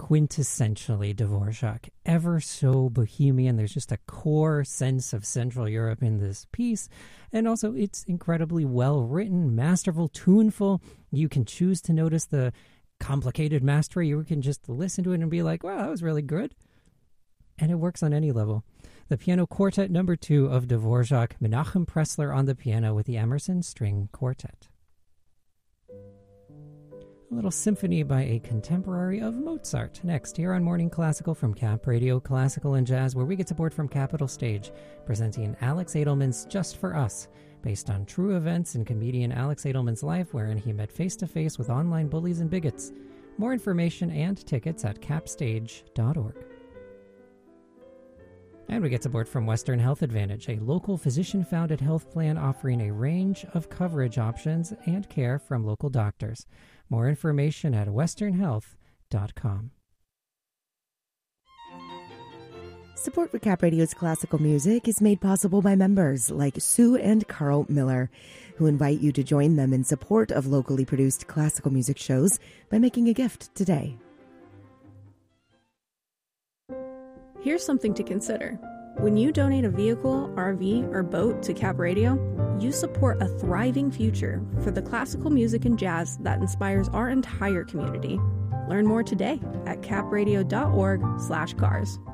quintessentially Dvorak, ever so bohemian. There's just a core sense of Central Europe in this piece. And also, it's incredibly well written, masterful, tuneful. You can choose to notice the complicated mastery. You can just listen to it and be like, wow, that was really good. And it works on any level. The Piano Quartet No. 2 of Dvorak, Menachem Pressler on the piano with the Emerson String Quartet. A little symphony by a contemporary of Mozart. Next, here on Morning Classical from Cap Radio Classical and Jazz, where we get support from Capitol Stage, presenting Alex Edelman's Just For Us, based on true events in comedian Alex Edelman's life, wherein he met face-to-face with online bullies and bigots. More information and tickets at capstage.org. And we get support from Western Health Advantage, a local physician-founded health plan offering a range of coverage options and care from local doctors. More information at westernhealth.com. Support for Cap Radio's classical music is made possible by members like Sue and Carl Miller, who invite you to join them in support of locally produced classical music shows by making a gift today. Here's something to consider. When you donate a vehicle, RV, or boat to Cap Radio, you support a thriving future for the classical music and jazz that inspires our entire community. Learn more today at capradio.org/cars.